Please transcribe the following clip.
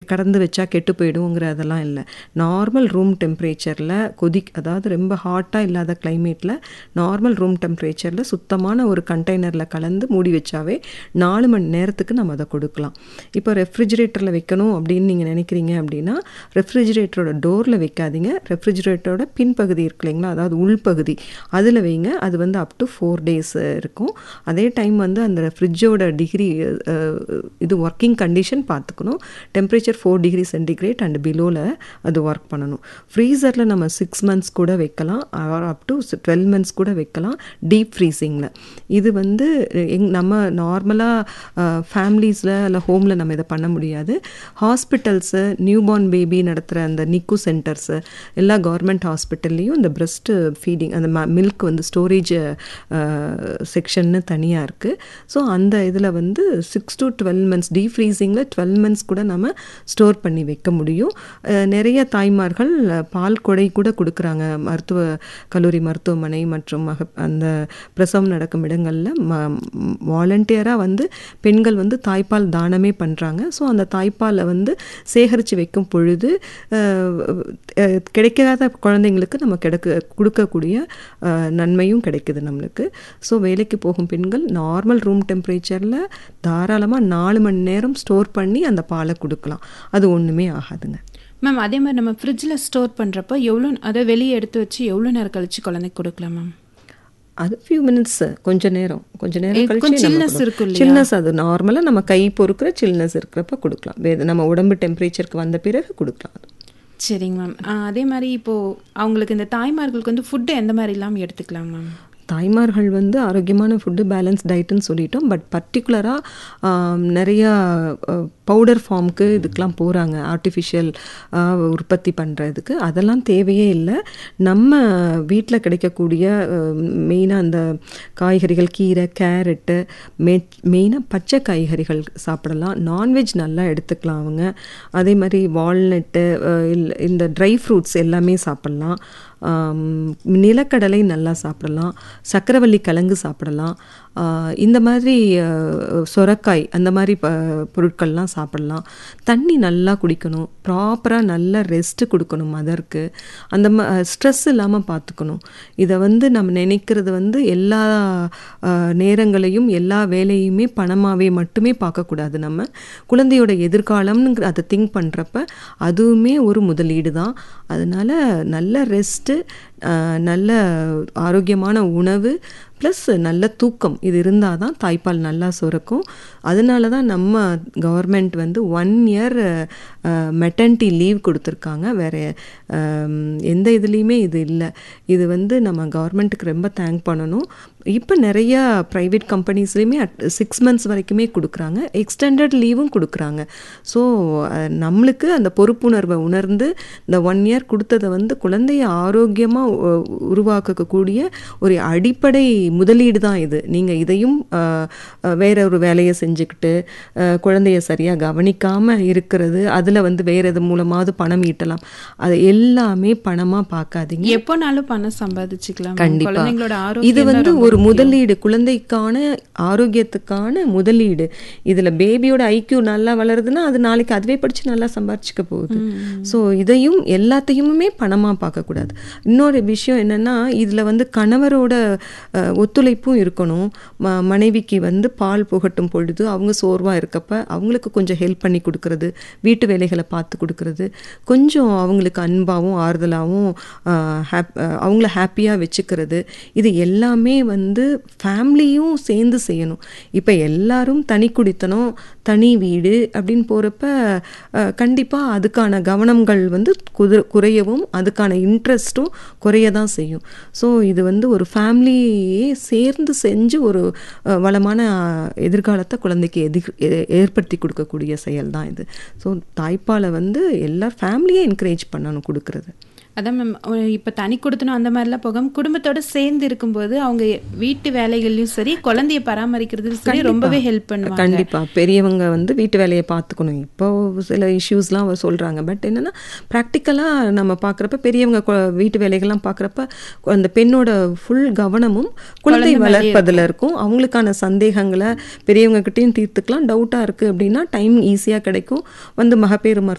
கடந்து வச்சா கெட்டு போயிடுங்கிற அதெல்லாம் இல்லை. நார்மல் ரூம் டெம்பரேச்சரில் அதாவது ரொம்ப ஹாட்டாக இல்லாத கிளைமேட்டில் நார்மல் ரூம் டெம்பரேச்சரில் சுத்தமான ஒரு கண்டெய்னரில் கலந்து மூடி வச்சாவே 4 மணி நேரத்துக்கு நம்ம அதை கொடுக்கலாம். இப்போ ரெஃப்ரிஜிரேட்டரில் வைக்கணும் அப்படின்னு நீங்கள் நினைக்கிறீங்க அப்படின்னா ரெஃப்ரிஜிரேட்டரோட டோரில் வைக்காதீங்க. ரெஃப்ரிஜிரேட்டரோட பின்பகுதி இருக்கு இல்லைங்களா, அதாவது உள்பகுதி, அதில் வைங்க. அது வந்து அப் டு 4 days இருக்கும். அதே டைம் வந்து அந்த ஃப்ரிட்ஜோட டிகிரி இது ஒர்க்கிங் கண்டிஷன் பார்த்துக்கணும். டெம்பரேச்சர் 4 degree centigrade அண்ட் பிலோவில் அது ஒர்க் பண்ணணும். ஃப்ரீசரில் நம்ம 6 months கூட வைக்கலாம், அப் டு 12 months கூட வைக்கலாம் டீப் ஃப்ரீசிங்கில். இது வந்து நம்ம நார்மலாக ஃபேமிலிஸில் இல்லை ஹோமில் நம்ம இதை பண்ண முடியாது. ஹாஸ்பிட்டல்ஸு, நியூபார்ன் பேபி நடத்துகிற அந்த நிக்கு சென்டர்ஸு, எல்லா கவர்மெண்ட் ஹாஸ்பிட்டல்லையும் இந்த பிரெஸ்ட் ஃபீடிங், அந்த மில்க் வந்து ஸ்டோரேஜ் செக்ஷன்னு தனியாக இருக்குது. ஸோ அந்த இதில் வந்து 6 to 12 months டீப் ஃப்ரீசிங்கில் 12 months கூட நம்ம ஸ்டோர் பண்ணி வைக்க முடியும். நிறைய தாய்மார்கள் பால் கொடை கூட கொடுக்குறாங்க. கல்லூரி மருத்துவமனை மற்றும் அந்த பிரசவம் நடக்கும் இடங்களில் வாலண்டியராக வந்து பெண்கள் வந்து தாய்ப்பால் தானமே பண்ணுறாங்க. ஸோ அந்த தாய்ப்பாலை வந்து சேகரித்து வைக்கும் பொழுது கிடைக்காத குழந்தைங்களுக்கு நம்ம கொடுக்கக்கூடிய நன்மையும் கிடைக்குது நம்மளுக்கு. ஸோ வேலைக்கு போகும் பெண்கள் நார்மல் ரூம் டெம்பரேச்சரில் தாராளமாக 4 மணி நேரம் ஸ்டோர் பண்ணி அந்த பாலை கொடுக்கலாம். அது ஒன்றுமே ஆகாதுங்க. மேம், அதே மாதிரி நம்ம ஃப்ரிட்ஜில் ஸ்டோர் பண்ணுறப்போ அதை வெளியே எடுத்து வச்சு எவ்வளோ நேரம் கழித்து குழந்தைக்கு கொடுக்கலாம் மேம்? அது ஃபியூ மினிட்ஸ், கொஞ்ச நேரம் கழிச்சு சில்னஸ் இருக்கும். சில்னஸ் அது நார்மலாக நம்ம கை பொறுக்கிற சில்னஸ் இருக்கிறப்ப கொடுக்கலாம். நம்ம உடம்பு டெம்பரேச்சருக்கு வந்த பிறகு கொடுக்கலாம். சரிங்க மேம். அதே மாதிரி இப்போது அவங்களுக்கு இந்த தாய்மார்களுக்கு வந்து ஃபுட்டு எந்த மாதிரி இல்லாமல் எடுத்துக்கலாம் மேம்? தாய்மார்கள் வந்து ஆரோக்கியமான ஃபுட்டு, பேலன்ஸ் டயட்டுன்னு சொல்லிட்டோம். பட் பர்டிகுலராக நிறையா பவுடர் ஃபார்முக்கு இதுக்கெலாம் போகிறாங்க, ஆர்டிஃபிஷியல் உற்பத்தி பண்ணுறதுக்கு. அதெல்லாம் தேவையே இல்லை. நம்ம வீட்டில் கிடைக்கக்கூடிய மெயினாக அந்த காய்கறிகள், கீரை, கேரட்டு, மெயினாக பச்சை காய்கறிகள் சாப்பிடலாம். நான்வெஜ் நல்லா எடுத்துக்கலாம் அவங்க. அதே மாதிரி வால்நட்டு, இந்த ட்ரை ஃப்ரூட்ஸ் எல்லாமே சாப்பிட்லாம். நிலக்கடலை நல்லா சாப்பிடலாம். சக்கரவள்ளி கிழங்கு சாப்பிடலாம். இந்த மாதிரி சொரக்காய், அந்த மாதிரி பொருட்கள்லாம் சாப்பிடலாம். தண்ணி நல்லா குடிக்கணும். ப்ராப்பராக நல்லா ரெஸ்ட்டு கொடுக்கணும் மதருக்கு. அந்த ஸ்ட்ரெஸ் இல்லாமல் பார்த்துக்கணும். இதை வந்து நம்ம நினைக்கிறது வந்து எல்லா நேரங்களையும் எல்லா வேலையுமே பணமாகவே மட்டுமே பார்க்கக்கூடாது. நம்ம குழந்தையோட எதிர்காலம்னு அதை திங்க் பண்ணுறப்ப அதுவுமே ஒரு முதலீடு தான். அதனால் நல்ல ரெஸ்ட்டு, நல்ல ஆரோக்கியமான உணவு ப்ளஸ் நல்ல தூக்கம், இது இருந்தால் தான் தாய்ப்பால் நல்லா சுரக்கும். அதனால தான் நம்ம கவர்மெண்ட் வந்து 1 year மெட்டர்னிட்டி லீவ் கொடுத்துருக்காங்க. வேறு எந்த இதுலேயுமே இது இல்லை. இது வந்து நம்ம கவர்மெண்ட்டுக்கு ரொம்ப தேங்க் பண்ணணும். இப்போ நிறையா ப்ரைவேட் கம்பெனிஸ்லேயுமே 6 months வரைக்குமே கொடுக்குறாங்க. எக்ஸ்டெண்டட் லீவும் கொடுக்குறாங்க. ஸோ நம்மளுக்கு அந்த பொறுப்புணர்வை உணர்ந்து இந்த 1 year கொடுத்ததை வந்து குழந்தைய ஆரோக்கியமாக உருவாக்கக்கூடிய ஒரு அடிப்படை முதலீடு தான் இது. நீங்கள் இதையும் வேற ஒரு வேலையை செஞ்சுக்கிட்டு குழந்தைய சரியாக கவனிக்காமல் இருக்கிறது, அதில் வந்து வேற எது மூலமாவது பணம் ஈட்டலாம், அது எல்லாமே பணமாக பார்க்காதீங்க. எப்போனாலும் பணம் சம்பாதிச்சுக்கலாம். கண்டிப்பாக இது வந்து ஒரு முதலீடு, குழந்தைக்கான ஆரோக்கியத்துக்கான முதலீடு. இதில் பேபியோட ஐக்கியூ நல்லா வளருதுன்னா அது நாளைக்கு அதுவே படித்து நல்லா சம்பாதிச்சுக்க போகுது. ஸோ இதையும் எல்லாத்தையுமே பணமாக பார்க்கக்கூடாது. இன்னொரு விஷயம் என்னென்னா, இதில் வந்து கணவரோட ஒத்துழைப்பும் இருக்கணும். மனைவிக்கு வந்து பால் புகட்டும் பொழுது அவங்க சோர்வாக இருக்கப்ப அவங்களுக்கு கொஞ்சம் ஹெல்ப் பண்ணி கொடுக்கறது, வீட்டு வேலைகளை பார்த்து கொடுக்கறது, கொஞ்சம் அவங்களுக்கு அன்பாகவும் ஆறுதலாகவும் அவங்கள ஹாப்பியாக வச்சுக்கிறது, இது எல்லாமே வந்து ஃபேமிலியும் சேர்ந்து செய்யணும். இப்போ எல்லாரும் தனி குடித்தனம், தனி வீடு அப்படின்னு போகிறப்ப கண்டிப்பாக அதுக்கான கவனங்கள் வந்து குறையவும் அதுக்கான இன்ட்ரெஸ்ட்டும் குறைய தான் செய்யும். ஸோ இது வந்து ஒரு ஃபேமிலியே சேர்ந்து செஞ்சு ஒரு வளமான எதிர்காலத்தை குழந்தைக்கு ஏற்படுத்தி கொடுக்கக்கூடிய செயல் தான் இது. ஸோ தாய்ப்பாலை வந்து எல்லா ஃபேமிலியே என்கரேஜ் பண்ணணும் கொடுக்கறது. அதான் மேம், இப்போ தனி கொடுத்தனும் அந்த மாதிரிலாம் போகாமல் குடும்பத்தோடு சேர்ந்து இருக்கும்போது அவங்க வீட்டு வேலைகள்லையும் சரி, குழந்தைய பராமரிக்கிறதுலையும் சரி ரொம்பவே ஹெல்ப் பண்ணுவாங்க. கண்டிப்பாக பெரியவங்க வந்து வீட்டு வேலையை பார்த்துக்கணும். இப்போ சில இஷ்யூஸ்லாம் சொல்கிறாங்க. பட் என்னென்னா ப்ராக்டிக்கலாக நம்ம பார்க்குறப்ப பெரியவங்க வீட்டு வேலைகள்லாம் பார்க்குறப்ப அந்த பெண்ணோட ஃபுல் கவனமும் குழந்தை வளர்ப்பதில் இருக்கும். அவங்களுக்கான சந்தேகங்களை பெரியவங்ககிட்டையும் தீர்த்துக்கலாம். டவுட்டாக இருக்குது அப்படின்னா டைம் ஈஸியாக கிடைக்கும். வந்து மகப்பேறு